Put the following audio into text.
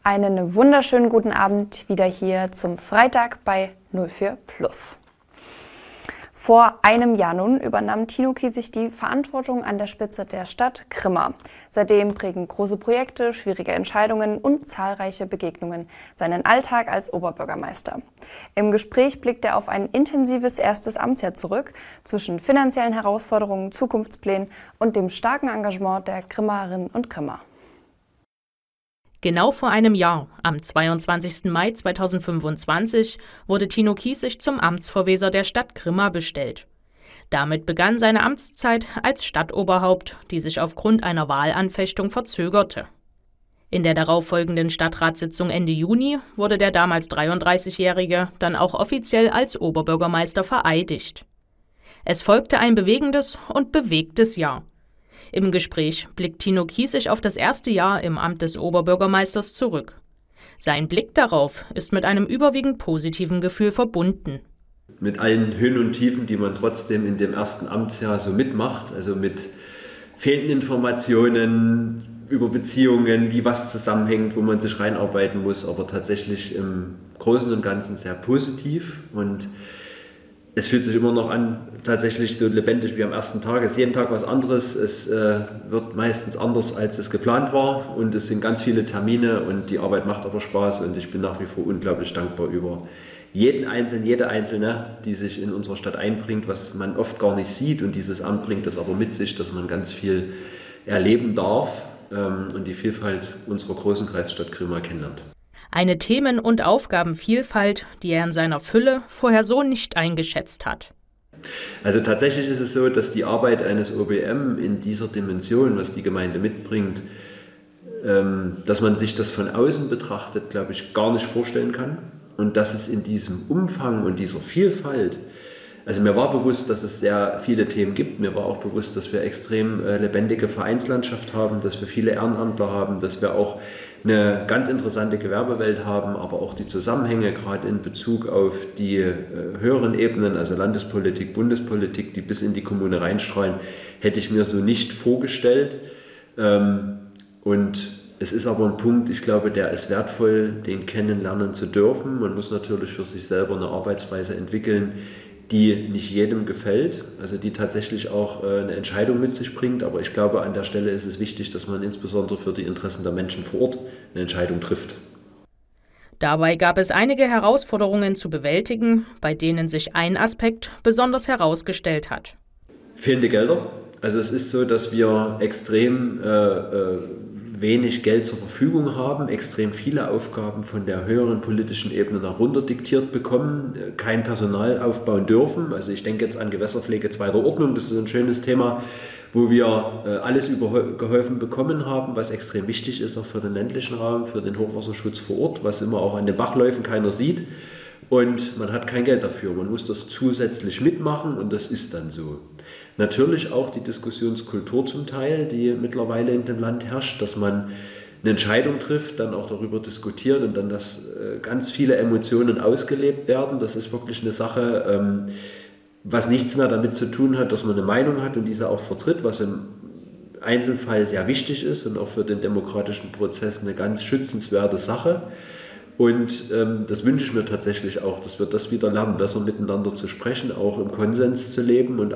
Einen wunderschönen guten Abend wieder hier zum Freitag bei 04 Plus. Vor einem Jahr nun übernahm Tino Kiesig die Verantwortung an der Spitze der Stadt Grimma. Seitdem prägen große Projekte, schwierige Entscheidungen und zahlreiche Begegnungen seinen Alltag als Oberbürgermeister. Im Gespräch blickt er auf ein intensives erstes Amtsjahr zurück, zwischen finanziellen Herausforderungen, Zukunftsplänen und dem starken Engagement der Grimmerinnen und Grimmer. Genau vor einem Jahr, am 22. Mai 2025, wurde Tino Kiesig zum Amtsverweser der Stadt Grimma bestellt. Damit begann seine Amtszeit als Stadtoberhaupt, die sich aufgrund einer Wahlanfechtung verzögerte. In der darauffolgenden Stadtratssitzung Ende Juni wurde der damals 33-Jährige dann auch offiziell als Oberbürgermeister vereidigt. Es folgte ein bewegendes und bewegtes Jahr. Im Gespräch blickt Tino Kiesig auf das erste Jahr im Amt des Oberbürgermeisters zurück. Sein Blick darauf ist mit einem überwiegend positiven Gefühl verbunden. Mit allen Höhen und Tiefen, die man trotzdem in dem ersten Amtsjahr so mitmacht, also mit fehlenden Informationen über Beziehungen, wie was zusammenhängt, wo man sich reinarbeiten muss, aber tatsächlich im Großen und Ganzen sehr positiv. Und es fühlt sich immer noch an, tatsächlich so lebendig wie am ersten Tag. Es ist jeden Tag was anderes. Es wird meistens anders, als es geplant war. Und es sind ganz viele Termine und die Arbeit macht aber Spaß. Und ich bin nach wie vor unglaublich dankbar über jeden Einzelnen, jede Einzelne, die sich in unserer Stadt einbringt, was man oft gar nicht sieht. Und dieses Amt bringt das aber mit sich, dass man ganz viel erleben darf und die Vielfalt unserer großen Kreisstadt Grimma kennenlernt. Eine Themen- und Aufgabenvielfalt, die er in seiner Fülle vorher so nicht eingeschätzt hat. Also tatsächlich ist es so, dass die Arbeit eines OBM in dieser Dimension, was die Gemeinde mitbringt, dass man sich das von außen betrachtet, glaube ich, gar nicht vorstellen kann. Und dass es in diesem Umfang und dieser Vielfalt, also mir war bewusst, dass es sehr viele Themen gibt. Mir war auch bewusst, dass wir extrem lebendige Vereinslandschaft haben, dass wir viele Ehrenamtler haben, dass wir auch eine ganz interessante Gewerbewelt haben, aber auch die Zusammenhänge, gerade in Bezug auf die höheren Ebenen, also Landespolitik, Bundespolitik, die bis in die Kommune reinstrahlen, hätte ich mir so nicht vorgestellt. Und es ist aber ein Punkt, ich glaube, der ist wertvoll, den kennenlernen zu dürfen. Man muss natürlich für sich selber eine Arbeitsweise entwickeln, die nicht jedem gefällt, also die tatsächlich auch eine Entscheidung mit sich bringt. Aber ich glaube, an der Stelle ist es wichtig, dass man insbesondere für die Interessen der Menschen vor Ort eine Entscheidung trifft. Dabei gab es einige Herausforderungen zu bewältigen, bei denen sich ein Aspekt besonders herausgestellt hat. Fehlende Gelder. Also es ist so, dass wir extrem wenig Geld zur Verfügung haben, extrem viele Aufgaben von der höheren politischen Ebene nach runter diktiert bekommen, kein Personal aufbauen dürfen. Also ich denke jetzt an Gewässerpflege zweiter Ordnung, das ist ein schönes Thema, wo wir alles übergeholfen bekommen haben, was extrem wichtig ist, auch für den ländlichen Raum, für den Hochwasserschutz vor Ort, was immer auch an den Bachläufen keiner sieht. Und man hat kein Geld dafür, man muss das zusätzlich mitmachen und das ist dann so. Natürlich auch die Diskussionskultur zum Teil, die mittlerweile in dem Land herrscht, dass man eine Entscheidung trifft, dann auch darüber diskutiert und dann, dass ganz viele Emotionen ausgelebt werden. Das ist wirklich eine Sache, was nichts mehr damit zu tun hat, dass man eine Meinung hat und diese auch vertritt, was im Einzelfall sehr wichtig ist und auch für den demokratischen Prozess eine ganz schützenswerte Sache. Und das wünsche ich mir tatsächlich auch, dass wir das wieder lernen, besser miteinander zu sprechen, auch im Konsens zu leben und